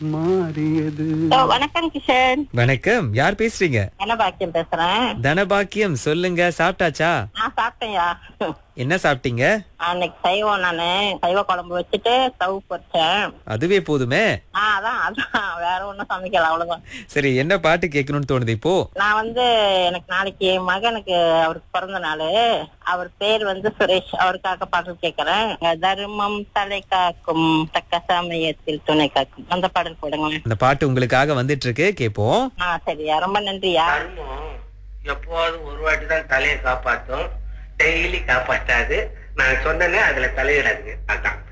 மாறியது. வணக்கம் கிஷன். வணக்கம், யார் பேசுறீங்க? என்ன பாக்கியம் பேசுறேன். தனபாக்கியம், சொல்லுங்க. சாப்பிட்டாச்சா? நான் சாப்பிட்டேன்யா. என்ன சாப்பிட்டீங்க? அன்னைக்கு சைவம், நானு சைவ குழம்பு வச்சுட்டு ஸ்டவ் பொரிச்சேன். அதுவே போதுமே. அதான் அதான் வேற ஒண்ணும் சமைக்கல, அவ்வளவுதான். சரி, என்ன பாட்டு கேட்கணும்னு தோணுது இப்போ? நான் எனக்கு நாளைக்கு என் மகனுக்கு அவருக்கு பிறந்த நாள். அவர் பேர் சுரேஷ். அவருக்காக பாடல் கேட்கறேன். தர்மம் தலை காக்கும், தக்க சமயத்தில் துணை காக்கும், அந்த பாடல் போடுங்க. அந்த பாட்டு உங்களுக்காக வந்துட்டு இருக்கு, கேப்போம். சரியா, ரொம்ப நன்றியா. எப்போது ஒரு வாட்டி தான் தலையை காப்பாற்றும், டெய்லி காப்பாற்றாது. நான் சொன்னேன்னு அதுல தலையிடாதுங்க. அதான்